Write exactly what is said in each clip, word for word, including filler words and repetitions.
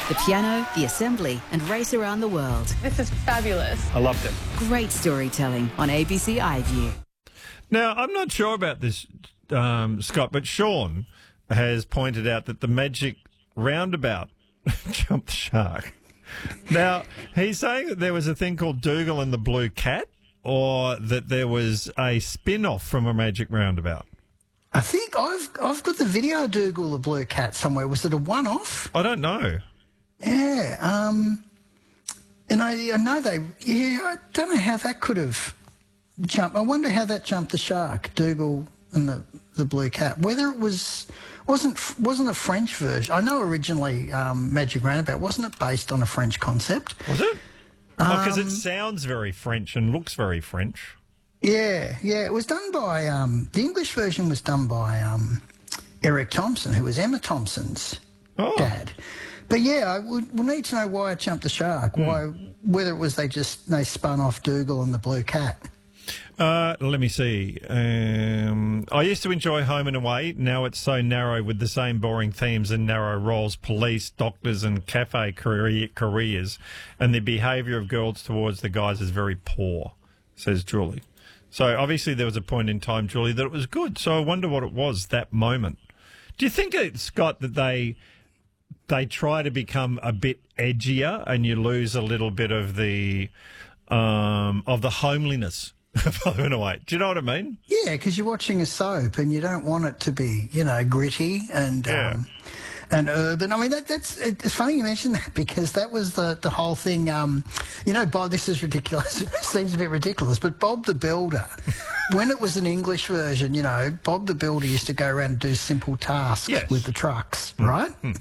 the piano, the assembly, and race around the world. This is fabulous. I loved it. Great storytelling on A B C iView. Now, I'm not sure about this, um, Scott, but Sean has pointed out that the Magic Roundabout jumped the shark. Now, he's saying that there was a thing called Dougal and the Blue Cat, or that there was a spin-off from a Magic Roundabout. I think I've I've got the video of Dougal the Blue Cat somewhere. Was it a one-off? I don't know. Yeah, um, and I, I know they. Yeah, I don't know how that could have jumped. I wonder how that jumped the shark, Dougal and the the Blue Cat. Whether it was wasn't wasn't a French version. I know originally um, Magic Roundabout wasn't it based on a French concept? Was it? Because oh, um, it sounds very French and looks very French. Yeah, yeah. It was done by um, the English version was done by um, Eric Thompson, who was Emma Thompson's oh. dad. But yeah, I would we'll need to know why it jumped the shark. Hmm. Why, whether it was they just they spun off Dougal and the Blue Cat. Uh, let me see. Um, I used to enjoy Home and Away. Now it's so narrow with the same boring themes and narrow roles, police, doctors and cafe career, careers, and the behaviour of girls towards the guys is very poor, says Julie. So obviously there was a point in time, Julie, that it was good. So I wonder what it was, that moment. Do you think, Scott, that they they try to become a bit edgier and you lose a little bit of the um, of the homeliness of Home and Away? Do you know what I mean? Yeah, because you're watching a soap and you don't want it to be, you know, gritty and yeah. um, and urban. I mean, that, that's it's funny you mention that because that was the the whole thing. Um, you know, Bob, this is ridiculous. It seems a bit ridiculous, but Bob the Builder, when it was an English version, you know, Bob the Builder used to go around and do simple tasks yes. with the trucks, mm. right? Mm.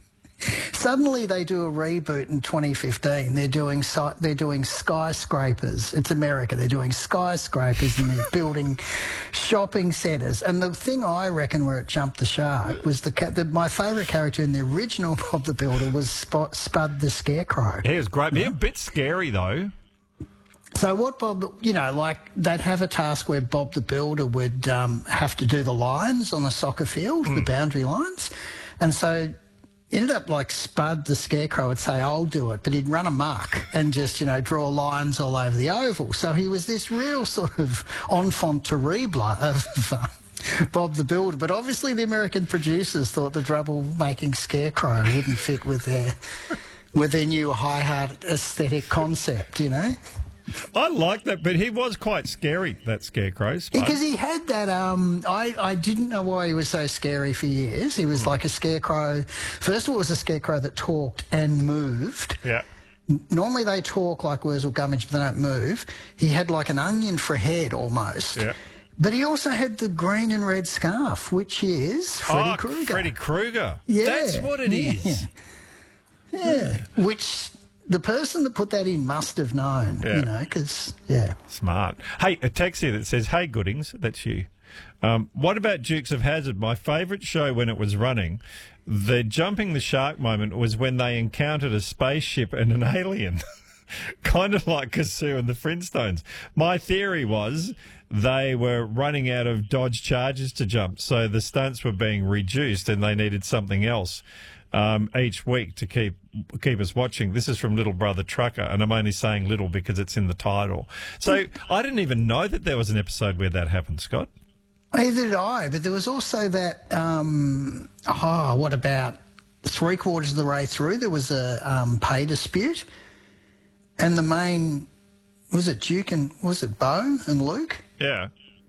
Suddenly they do a reboot in twenty fifteen. They're doing they're doing skyscrapers. It's America. They're doing skyscrapers and they're building shopping centres. And the thing I reckon where it jumped the shark was the, the my favourite character in the original Bob the Builder was Spud, Spud the Scarecrow. He was great. Yeah. A bit scary though. So what Bob, you know, like they'd have a task where Bob the Builder would um, have to do the lines on the soccer field, mm. the boundary lines, and so. Ended up like Spud the Scarecrow would say, I'll do it, but he'd run amok and just, you know, draw lines all over the oval. So he was this real sort of enfant terrible of uh, Bob the Builder. But obviously the American producers thought the trouble-making Scarecrow wouldn't fit with their, with their new high-heart aesthetic concept, you know. I like that, but he was quite scary, that Scarecrow. Spud. Because he had that, um, I, I didn't know why he was so scary for years. He was like a scarecrow. First of all, it was a scarecrow that talked and moved. Yeah. Normally they talk like Wurzel Gummidge, but they don't move. He had like an onion for a head almost. Yeah. But he also had the green and red scarf, which is Freddy oh, Krueger. Freddy Krueger. Yeah. That's what it yeah. is. Yeah. yeah. Which... the person that put that in must have known, yeah. you know, because, yeah. Smart. Hey, a text here that says, hey, Goodings, that's you. Um, what about Dukes of Hazzard? My favourite show when it was running, the jumping the shark moment was when they encountered a spaceship and an alien. Kind of like Kazoo and the Flintstones. My theory was they were running out of Dodge Chargers to jump, so the stunts were being reduced and they needed something else. Um, each week to keep keep us watching. This is from Little Brother Trucker, and I'm only saying little because it's in the title. So I didn't even know that there was an episode where that happened, Scott. Neither did I, but there was also that, um, oh, what about three quarters of the way through, there was a um, pay dispute, and the main, was it Duke and, was it Bo and Luke? Yeah.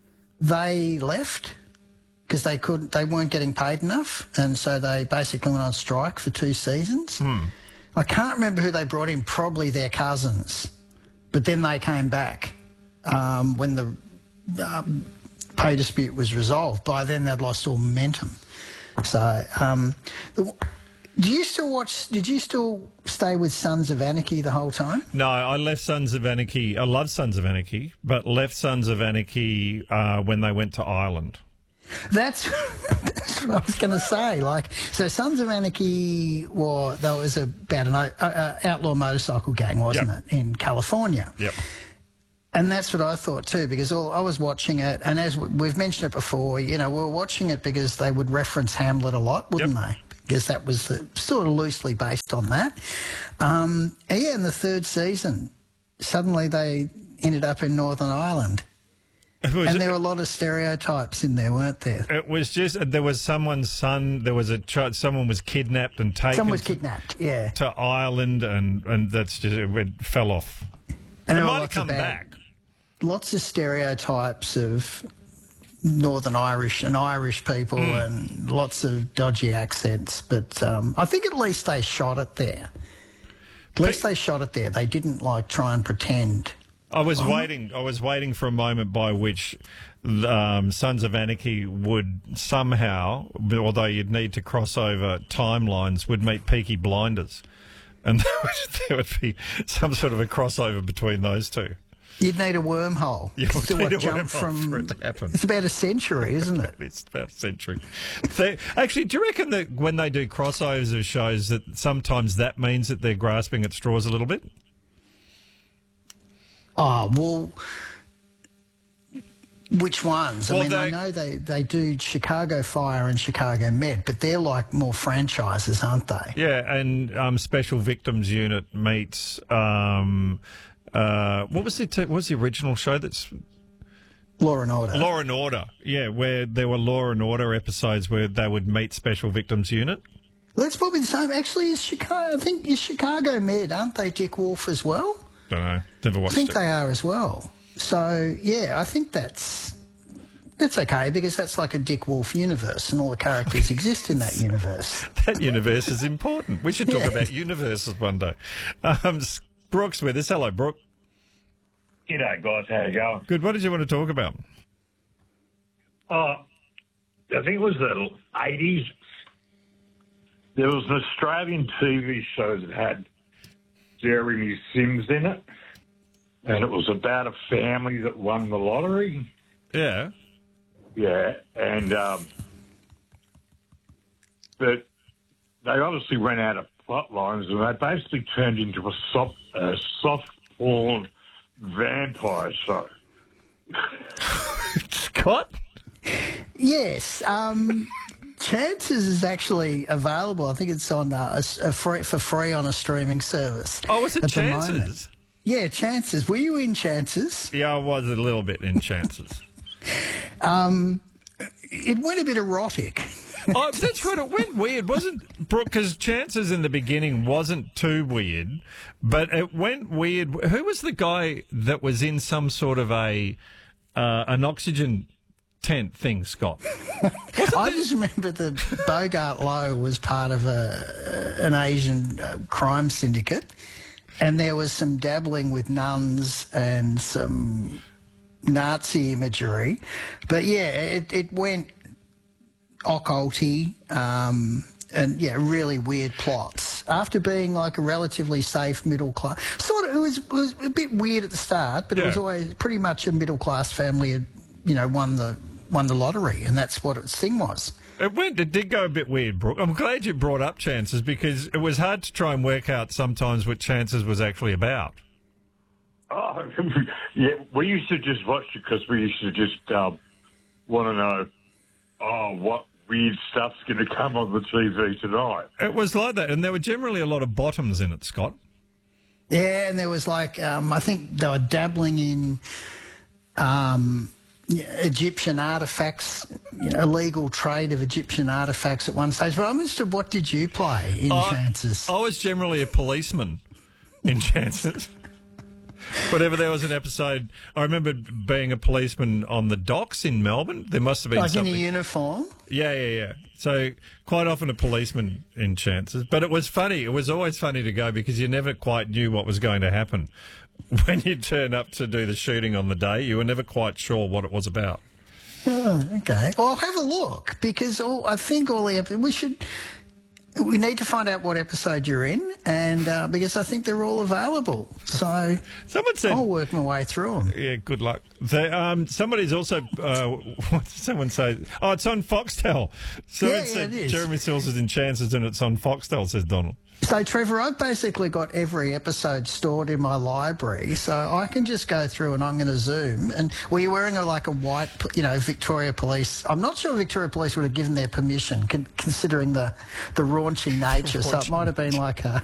They left. Because they couldn't, they weren't getting paid enough, and so they basically went on strike for two seasons. Hmm. I can't remember who they brought in, probably their cousins, but then they came back um, when the um, pay dispute was resolved. By then, they'd lost all momentum. So, um, the, do you still watch? Did you still stay with Sons of Anarchy the whole time? No, I left Sons of Anarchy. I love Sons of Anarchy, but left Sons of Anarchy uh, when they went to Ireland. That's, that's what I was going to say. Like, so Sons of Anarchy, well, that was about an uh, uh, outlaw motorcycle gang, wasn't yep. it, in California? Yep. And that's what I thought too, because all, I was watching it, and as we've mentioned it before, you know, we were watching it because they would reference Hamlet a lot, wouldn't yep. they? because that was the, sort of loosely based on that. Um, and yeah, in the third season, suddenly they ended up in Northern Ireland. Was, and there were a lot of stereotypes in there, weren't there? It was just, there was someone's son, there was a child, someone was kidnapped and taken Someone was kidnapped, yeah. to Ireland, and, and that's just, it fell off. And it there were might have lots come of bad- back. Lots of stereotypes of Northern Irish and Irish people Mm. and lots of dodgy accents. But um, I think at least they shot it there. At least they shot it there. They didn't, like, try and pretend. I was waiting. I was waiting for a moment by which um, Sons of Anarchy would somehow, although you'd need to cross over timelines, would meet Peaky Blinders, and there would, there would be some sort of a crossover between those two. You'd need a wormhole. You would to need what, a jump wormhole from, for it to happen. It's about a century, isn't it? It's about a century. So, actually, do you reckon that when they do crossovers of shows that sometimes that means that they're grasping at straws a little bit? Oh, well, which ones? Well, I mean, they- I know they, they do Chicago Fire and Chicago Med, but they're like more franchises, aren't they? Yeah, and um, Special Victims Unit meets... Um, uh, what was the, what was the original show that's... Law and Order. Law and Order, yeah, where there were Law and Order episodes where they would meet Special Victims Unit. That's probably the same. Actually, is Chicago, I think is Chicago Med, aren't they Dick Wolf as well? Don't know, never I watched think it. they are as well. So, yeah, I think that's that's okay because that's like a Dick Wolf universe and all the characters exist in that universe. That universe is important. We should talk Yeah. about universes one day. Um, Brooke's with us. Hello, Brooke. G'day, guys. How you going? Good. What did you want to talk about? Uh, I think it was the eighties. There was an Australian T V show that had Jeremy Sims in it, and it was about a family that won the lottery. Yeah. Yeah, and um, but they obviously ran out of plot lines, and they basically turned into a soft, a soft porn vampire show. Scott? Yes. Um, Chances is actually available. I think it's on uh, a, a free, for free on a streaming service. Oh, was it at the moment. Chances? Yeah, Chances. Were you in Chances? Yeah, I was a little bit in Chances. It went a bit erotic. Oh, that's right. It went weird, wasn't Brooke? Because Chances in the beginning wasn't too weird, but it went weird. Who was the guy that was in some sort of a uh, an oxygen tent thing, Scott? I just remember that Bogart Lowe was part of a an Asian uh, crime syndicate, and there was some dabbling with nuns and some Nazi imagery. But yeah, it, it went occulty, um, and yeah, really weird plots. After being like a relatively safe middle class, sort of, it was, it was a bit weird at the start, but it was Yeah. always pretty much a middle class family had, you know, won the won the lottery, and that's what its thing was. It went. It did go a bit weird, Brooke. I'm glad you brought up Chances because it was hard to try and work out sometimes what Chances was actually about. Oh, yeah, we used to just watch it because we used to just um, want to know, oh, what weird stuff's going to come on the T V tonight. It was like that, and there were generally a lot of bottoms in it, Scott. Yeah, and there was like, um, I think they were dabbling in um, yeah, Egyptian artefacts, you know, illegal trade of Egyptian artefacts at one stage. But I'm interested, what did you play in I- Chances? I was generally a policeman in Chances. Whenever there was an episode, I remember being a policeman on the docks in Melbourne. There must have been Like something. in a uniform? Yeah, yeah, yeah. So quite often a policeman in Chances. But it was funny. It was always funny to go because you never quite knew what was going to happen. When you turn up to do the shooting on the day, you were never quite sure what it was about. Oh, okay. Well, I'll have a look because all, I think all the episodes, we should, we need to find out what episode you're in, and uh, because I think they're all available. So Someone said... I'll work my way through them. Yeah, good luck. The, um, somebody's also, uh, what did someone say? Oh, it's on Foxtel. Someone Yeah, yeah, said it is. Jeremy Sills is in Chances and it's on Foxtel, says Donald. So, Trevor, I've basically got every episode stored in my library, so I can just go through and I'm going to zoom. And were you wearing a, like a white, you know, Victoria Police? I'm not sure Victoria Police would have given their permission, con- considering the the raunchy nature. So it might have been like a